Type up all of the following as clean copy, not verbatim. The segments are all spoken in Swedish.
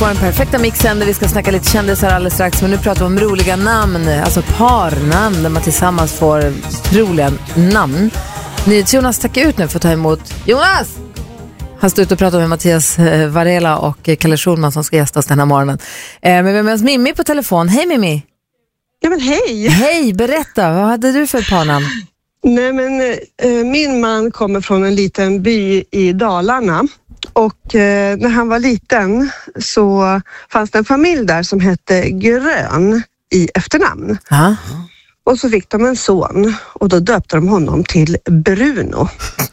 På den perfekta mixen där vi ska snacka lite kändisar alldeles strax. Men nu pratar vi om roliga namn, alltså parnamn där man tillsammans får roliga namn. Jonas tackar ut nu för att ta emot. Jonas! Han står ute och pratar med Mattias Varela och Kalle Schulman som ska gästa oss den här morgonen. Men vi har med oss Mimmi på telefon. Hej Mimmi! Ja men hej! Hej, berätta, vad hade du för parnamn? Nej men min man kommer från en liten by i Dalarna. Och när han var liten så fanns det en familj där som hette Grön i efternamn. Aha. Och så fick de en son och då döpte de honom till Bruno.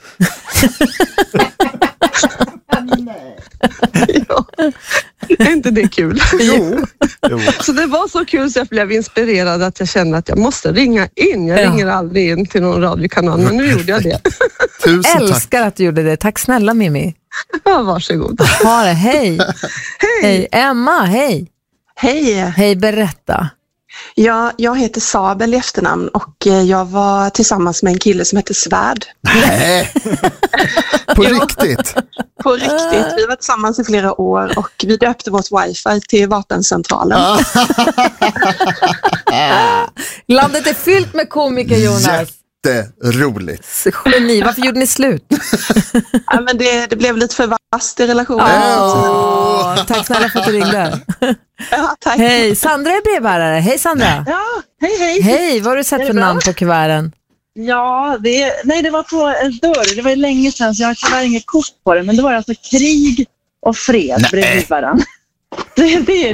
Ja. Är inte det kul? Jo. Så det var så kul så jag blev inspirerad att jag kände att jag måste ringa in. Jag ringer aldrig in till någon radiokanal, men nu gjorde jag det. Tusen tack. Älskar att du gjorde det. Tack snälla Mimmi. Ja, varsågod. Ha det, hej. Hej. Emma, hej. Hej, Hej, berätta. jag heter Sabel i efternamn och jag var tillsammans med en kille som heter Svärd. Nej. På riktigt? På riktigt, vi var tillsammans i flera år och vi döpte vårt wifi till Vapencentralen. Landet är fyllt med komiker, Jonas. Jätteroligt. Geni, varför gjorde ni slut? Ja, men det blev lite för vast i relationen. Tack snälla för att du ringde. Ja, tack. Hej, Sandra är brevbärare. Hej Sandra. Ja, hej. Hej, vad har du sett för namn på kuverten? Ja, det var på en dörr. Det var ju länge sedan så jag har tyvärr inget kort på det. Men det var alltså krig och fred bredvid varandra. Det är